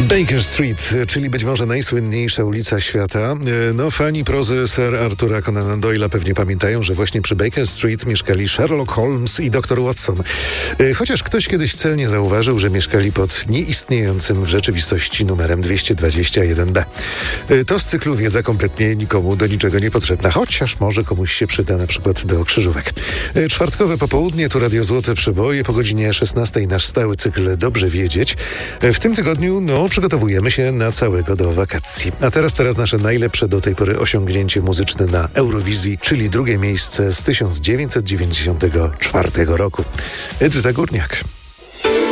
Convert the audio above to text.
Baker Street, czyli być może najsłynniejsza ulica świata. No, fani prozy Sir Artura Conana Doyle'a pewnie pamiętają, że właśnie przy Baker Street mieszkali Sherlock Holmes i dr Watson. Chociaż ktoś kiedyś celnie zauważył, że mieszkali pod nieistniejącym w rzeczywistości numerem 221B. To z cyklu wiedza kompletnie nikomu do niczego niepotrzebna, chociaż może komuś się przyda na przykład do krzyżówek. Czwartkowe popołudnie, tu Radio Złote Przeboje, po godzinie 16 nasz stały cykl Dobrze Wiedzieć. W tym tygodniu, przygotowujemy się na całego do wakacji. A teraz nasze najlepsze do tej pory osiągnięcie muzyczne na Eurowizji, czyli drugie miejsce z 1994 roku. Edyta Górniak.